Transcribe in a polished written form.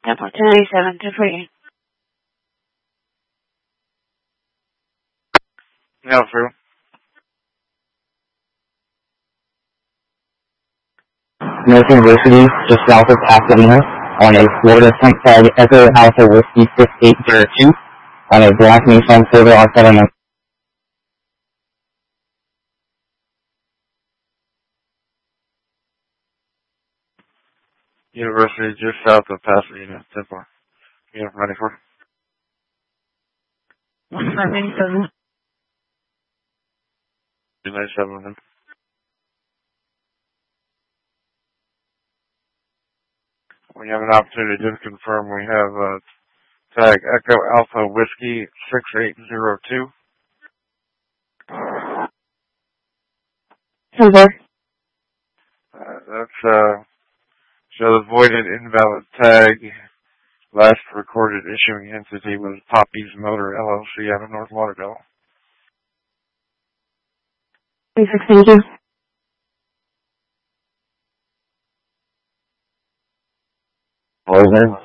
Airport 1087 to free. No, true. North University, just south of Pasadena, on a Florida Flight Tag Echo Alpha Whiskey 6802, on a Black Nissan Silver R7. University, just south of Pasadena, 10-4. Unit 94. 1587. 297. We have an opportunity to confirm we have tag Echo Alpha Whiskey 6802. Silver. That's shows voided invalid tag. Last recorded issuing entity was Poppy's Motor LLC out of North Lauderdale. 36, thank you. What was there?